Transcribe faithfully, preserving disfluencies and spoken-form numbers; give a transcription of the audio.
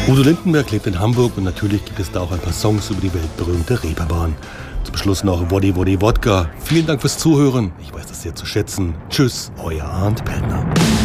Udo Lindenberg lebt in Hamburg und natürlich gibt es da auch ein paar Songs über die weltberühmte Reeperbahn. Zum Schluss noch Woddy Woddy Wodka. Vielen Dank fürs Zuhören. Ich weiß das sehr zu schätzen. Tschüss, euer Arndt Pellner.